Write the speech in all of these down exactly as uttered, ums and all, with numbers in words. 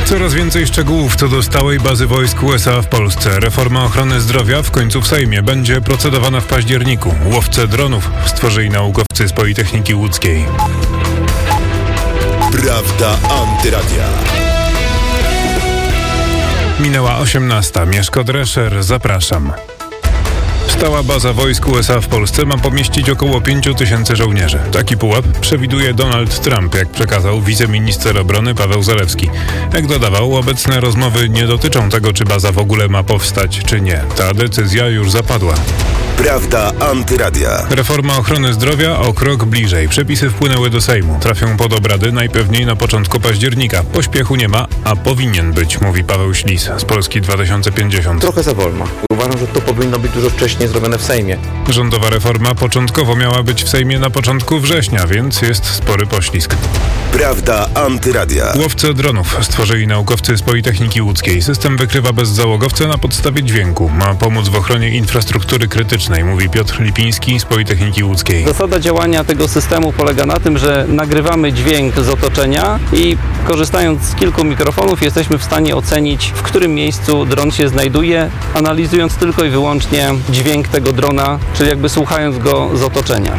Coraz więcej szczegółów co do stałej bazy wojsk U S A w Polsce. Reforma ochrony zdrowia w końcu w Sejmie będzie procedowana w październiku. Łowcę dronów stworzyli naukowcy z Politechniki Łódzkiej. Prawda Antyradia. Minęła osiemnasta. Mieszko Drescher, zapraszam. Stała baza wojsk U S A w Polsce ma pomieścić około pięciu tysięcy żołnierzy. Taki pułap przewiduje Donald Trump, jak przekazał wiceminister obrony Paweł Zalewski. Jak dodawał, obecne rozmowy nie dotyczą tego, czy baza w ogóle ma powstać, czy nie. Ta decyzja już zapadła. Prawda Antyradia. Reforma ochrony zdrowia o krok bliżej. Przepisy wpłynęły do Sejmu. Trafią pod obrady najpewniej na początku października. Pośpiechu nie ma, a powinien być, mówi Paweł Ślis z Polski dwa tysiące pięćdziesiąt. Trochę za wolno. Uważam, że to powinno być dużo wcześniej zrobione w Sejmie. Rządowa reforma początkowo miała być w Sejmie na początku września, więc jest spory poślizg. Prawda Antyradia. Łowcę dronów stworzyli naukowcy z Politechniki Łódzkiej. System wykrywa bezzałogowce na podstawie dźwięku. Ma pomóc w ochronie infrastruktury krytycznej, mówi Piotr Lipiński z Politechniki Łódzkiej. Zasada działania tego systemu polega na tym, że nagrywamy dźwięk z otoczenia i korzystając z kilku mikrofonów jesteśmy w stanie ocenić, w którym miejscu dron się znajduje, analizując tylko i wyłącznie dźwięk tego drona, czyli jakby słuchając go z otoczenia.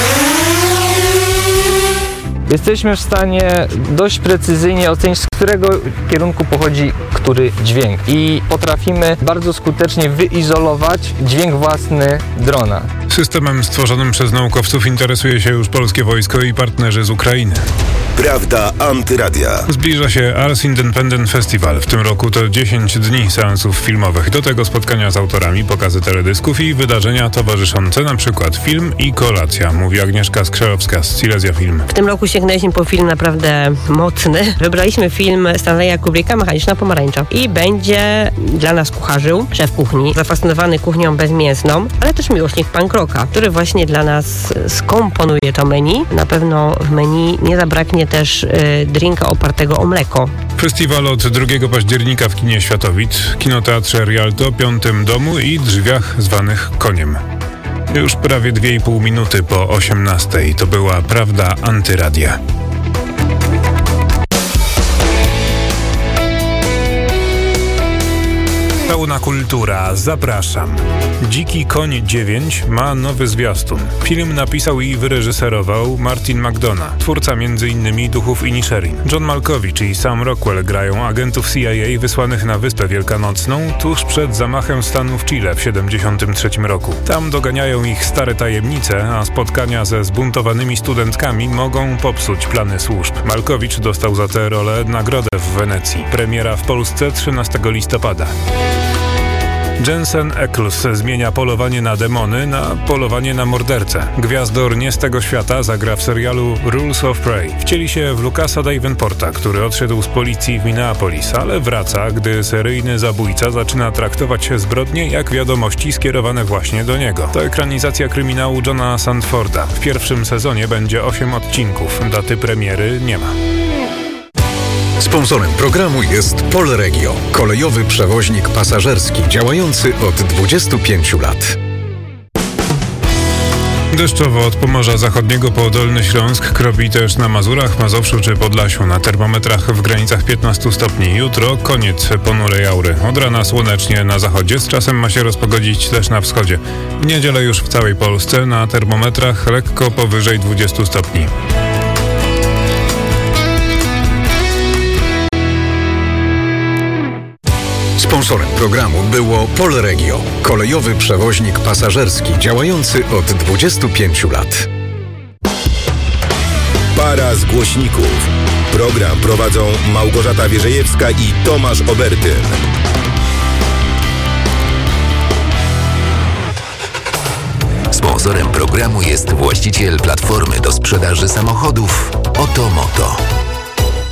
Jesteśmy w stanie dość precyzyjnie ocenić, z którego kierunku pochodzi który dźwięk i potrafimy bardzo skutecznie wyizolować dźwięk własny drona. Systemem stworzonym przez naukowców interesuje się już polskie wojsko i partnerzy z Ukrainy. Prawda Antyradia. Zbliża się Ars Independent Festival. W tym roku to dziesięć dni seansów filmowych. Do tego spotkania z autorami, pokazy teledysków i wydarzenia towarzyszące, na przykład film i kolacja, mówi Agnieszka Skrzelowska z Silesia Film. W tym roku sięgnęliśmy po film naprawdę mocny. Wybraliśmy film Stanleya Kubricka, Mechaniczna pomarańcza. I będzie dla nas kucharzył, szef kuchni, zafascynowany kuchnią bezmięsną, ale też miłośnik punk rocka, który właśnie dla nas skomponuje to menu. Na pewno w menu nie zabraknie też y, drinka opartego o mleko. Festiwal od drugiego października w kinie Światowit, kinoteatrze Rialto, Piątym Domu i drzwiach zwanych Koniem. Już prawie dwie i pół minuty po osiemnastej. To była Prawda Antyradia. Pełna kultura. Zapraszam. Dziki koń dziewięć ma nowy zwiastun. Film napisał i wyreżyserował Martin McDonagh, twórca między innymi Duchów Inisherin. John Malkovich i Sam Rockwell grają agentów C I A wysłanych na Wyspę Wielkanocną tuż przed zamachem stanu w Chile w siedemdziesiątym trzecim roku. Tam doganiają ich stare tajemnice, a spotkania ze zbuntowanymi studentkami mogą popsuć plany służb. Malkovich dostał za tę rolę nagrodę w Wenecji. Premiera w Polsce trzynastego listopada. Jensen Ackles zmienia polowanie na demony na polowanie na mordercę. Gwiazdor nie z tego świata zagra w serialu Rules of Prey. Wcieli się w Lucasa Davenporta, który odszedł z policji w Minneapolis, ale wraca, gdy seryjny zabójca zaczyna traktować zbrodnie jak wiadomości skierowane właśnie do niego. To ekranizacja kryminału Johna Sandforda. W pierwszym sezonie będzie osiem odcinków. Daty premiery nie ma. Sponsorem programu jest Polregio, kolejowy przewoźnik pasażerski działający od dwudziestu pięciu lat. Deszczowo od Pomorza Zachodniego po Dolny Śląsk, kropi też na Mazurach, Mazowszu czy Podlasiu. Na termometrach w granicach piętnastu stopni. Jutro koniec ponurej aury. Od rana słonecznie na zachodzie, z czasem ma się rozpogodzić też na wschodzie. W niedzielę już w całej Polsce na termometrach lekko powyżej dwudziestu stopni. Sponsorem programu było Polregio, kolejowy przewoźnik pasażerski działający od dwudziestu pięciu lat. Para z głośników. Program prowadzą Małgorzata Wierzejewska i Tomasz Obertyn. Sponsorem programu jest właściciel platformy do sprzedaży samochodów Oto Moto.